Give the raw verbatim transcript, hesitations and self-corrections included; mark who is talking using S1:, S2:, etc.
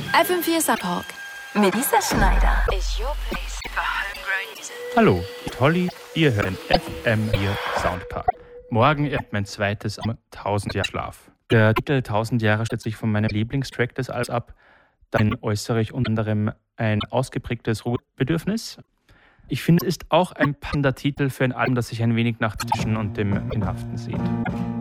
S1: F M vier Support. Melissa Schneider. Is your place for homegrown music.
S2: Hallo, ich bin Holly, ihr hört den F M vier Soundpark. Morgen ist mein zweites tausend Jahre Schlaf. Der Titel tausend Jahre stellt sich von meinem Lieblingstrack des Albums ab. Dann äußere ich unter anderem ein ausgeprägtes Ruhebedürfnis. Ich finde, es ist auch ein passender Titel für ein Album, das sich ein wenig nach Zwischen und dem Inhaften sieht.